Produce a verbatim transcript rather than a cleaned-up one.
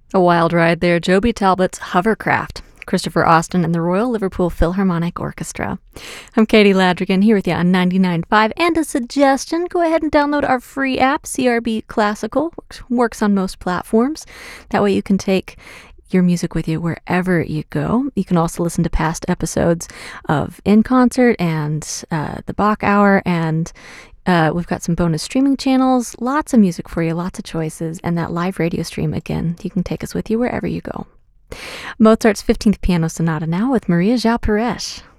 A wild ride there, Joby Talbot's Hovercraft, Christopher Austin and the Royal Liverpool Philharmonic Orchestra. I'm Katie Ladrigan here with you on ninety-nine point five. And a suggestion, go ahead and download our free app, C R B Classical. Works, works on most platforms. That way you can take your music with you wherever you go. You can also listen to past episodes of In Concert and uh, the Bach Hour, and uh, we've got some bonus streaming channels, lots of music for you, lots of choices, and that live radio stream, again, you can take us with you wherever you go. Mozart's fifteenth Piano Sonata now with Maria João Pires.